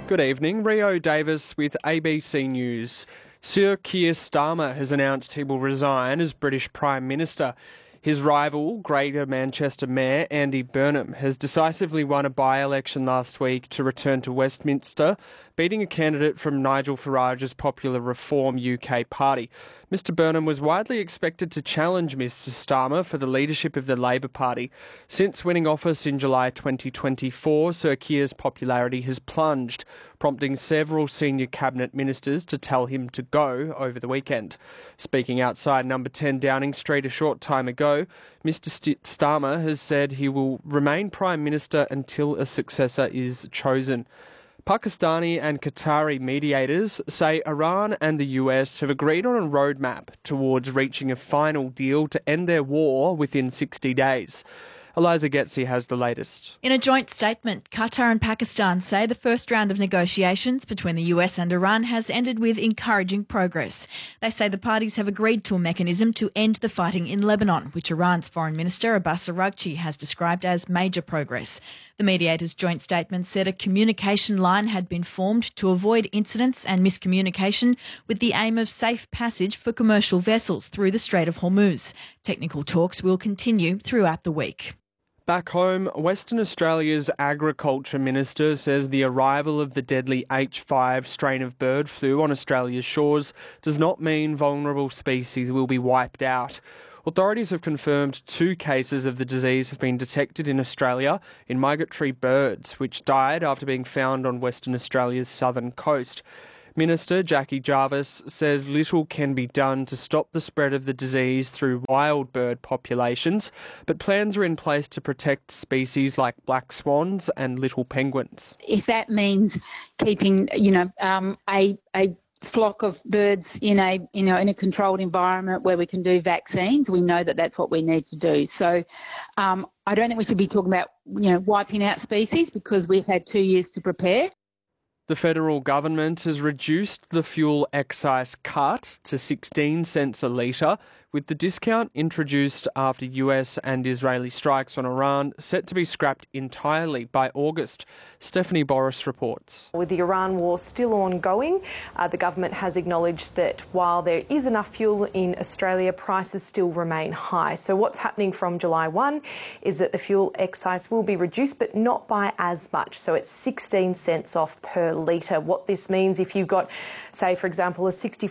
Good evening, Rio Davis with ABC News. Sir Keir Starmer has announced he will resign as British Prime Minister. His rival, Greater Manchester Mayor Andy Burnham, has decisively won a by-election last week to return to Westminster, beating a candidate from Nigel Farage's Popular Reform UK party. Mr Burnham was widely expected to challenge Mr Starmer for the leadership of the Labor Party. Since winning office in July 2024, Sir Keir's popularity has plunged, prompting several senior cabinet ministers to tell him to go over the weekend. Speaking outside number 10 Downing Street a short time ago, Mr Starmer has said he will remain Prime Minister until a successor is chosen. Pakistani and Qatari mediators say Iran and the US have agreed on a roadmap towards reaching a final deal to end their war within 60 days. Eliza Getzi has the latest. In a joint statement, Qatar and Pakistan say the first round of negotiations between the US and Iran has ended with encouraging progress. They say the parties have agreed to a mechanism to end the fighting in Lebanon, which Iran's Foreign Minister Abbas Araghchi has described as major progress. The mediators' joint statement said a communication line had been formed to avoid incidents and miscommunication with the aim of safe passage for commercial vessels through the Strait of Hormuz. Technical talks will continue throughout the week. Back home, Western Australia's Agriculture Minister says the arrival of the deadly H5 strain of bird flu on Australia's shores does not mean vulnerable species will be wiped out. Authorities have confirmed 2 cases of the disease have been detected in Australia in migratory birds, which died after being found on Western Australia's southern coast. Minister Jackie Jarvis says little can be done to stop the spread of the disease through wild bird populations, but plans are in place to protect species like black swans and little penguins. If that means keeping, a flock of birds in a controlled environment where we can do vaccines, we know that that's what we need to do. So I don't think we should be talking about, wiping out species because we've had 2 years to prepare. The federal government has reduced the fuel excise cut to 16 cents a litre, with the discount introduced after US and Israeli strikes on Iran set to be scrapped entirely by August. Stephanie Boris reports. With the Iran war still ongoing, the government has acknowledged that while there is enough fuel in Australia, prices still remain high. So what's happening from July 1 is that the fuel excise will be reduced, but not by as much. So it's 16 cents off per litre. What this means, if you've got, say, for example, a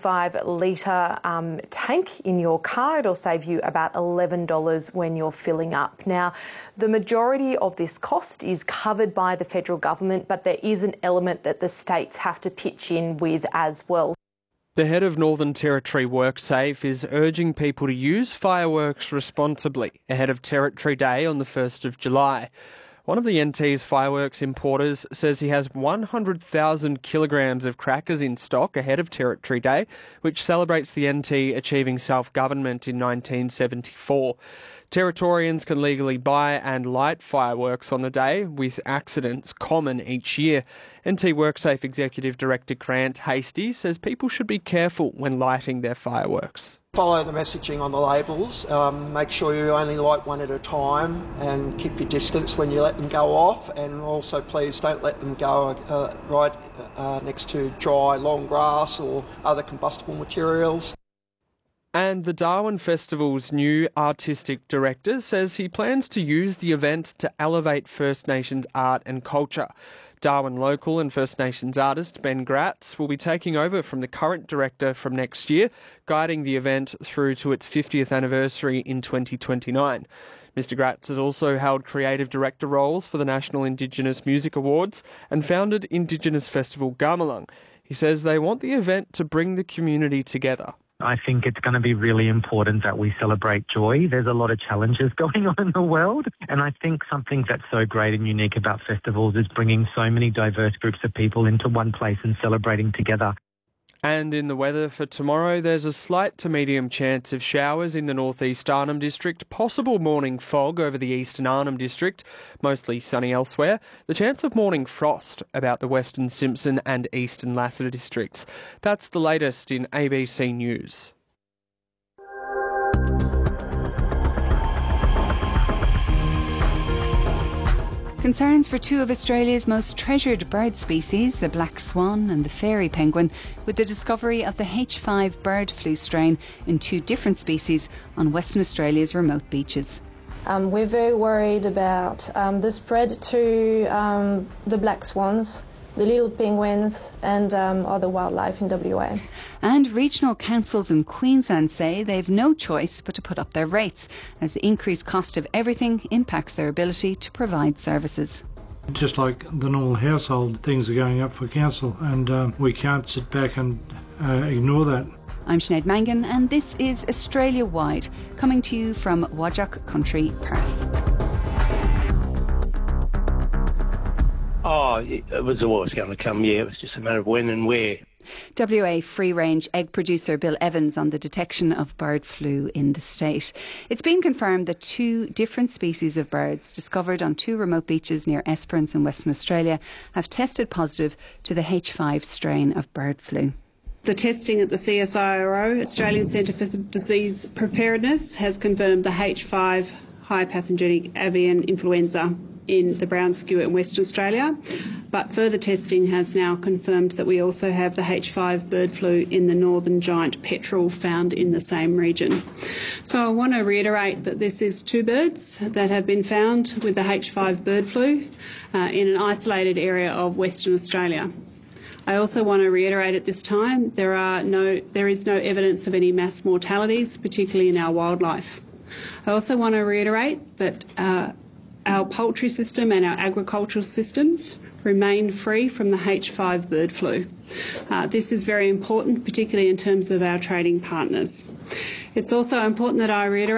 65-litre tank in your car, it'll save you about $11 when you're filling up. Now, the majority of this cost is covered by the federal government, but there is an element that the states have to pitch in with as well. The head of Northern Territory WorkSafe is urging people to use fireworks responsibly ahead of Territory Day on the 1st of July. One of the NT's fireworks importers says he has 100,000 kilograms of crackers in stock ahead of Territory Day, which celebrates the NT achieving self-government in 1974. Territorians can legally buy and light fireworks on the day, with accidents common each year. NT WorkSafe Executive Director Grant Hasty says people should be careful when lighting their fireworks. Follow the messaging on the labels, make sure you only light one at a time and keep your distance when you let them go off, and also please don't let them go right next to dry long grass or other combustible materials. And the Darwin Festival's new artistic director says he plans to use the event to elevate First Nations art and culture. Darwin local and First Nations artist Ben Gratz will be taking over from the current director from next year, guiding the event through to its 50th anniversary in 2029. Mr Gratz has also held creative director roles for the National Indigenous Music Awards and founded Indigenous Festival Gamelang. He says they want the event to bring the community together. I think it's going to be really important that we celebrate joy. There's a lot of challenges going on in the world, and I think something that's so great and unique about festivals is bringing so many diverse groups of people into one place and celebrating together. And in the weather for tomorrow, there's a slight to medium chance of showers in the northeast Arnhem District, possible morning fog over the eastern Arnhem District, mostly sunny elsewhere. The chance of morning frost about the western Simpson and eastern Lassiter districts. That's the latest in ABC News. Concerns for two of Australia's most treasured bird species, the black swan and the fairy penguin, with the discovery of the H5 bird flu strain in two different species on Western Australia's remote beaches. We're very worried about the spread to the black swans, the little penguins and other wildlife in WA. And regional councils in Queensland say they've no choice but to put up their rates as the increased cost of everything impacts their ability to provide services. Just like the normal household, things are going up for council and we can't sit back and ignore that. I'm Sinead Mangan and this is Australia Wide, coming to you from Whadjuk Country, Perth. Oh, it was always going to come, yeah. It was just a matter of when and where. WA free-range egg producer Bill Evans on the detection of bird flu in the state. It's been confirmed that two different species of birds discovered on two remote beaches near Esperance in Western Australia have tested positive to the H5 strain of bird flu. The testing at the CSIRO, Australian Centre for Disease Preparedness, has confirmed the H5 high pathogenic avian influenza in the brown skewer in Western Australia, but further testing has now confirmed that we also have the H5 bird flu in the northern giant petrel found in the same region. So I want to reiterate that this is two birds that have been found with the H5 bird flu in an isolated area of Western Australia. I also want to reiterate at this time there is no evidence of any mass mortalities, particularly in our wildlife. I also want to reiterate that our poultry system and our agricultural systems remain free from the H5 bird flu. This is very important, particularly in terms of our trading partners. It's also important that I reiterate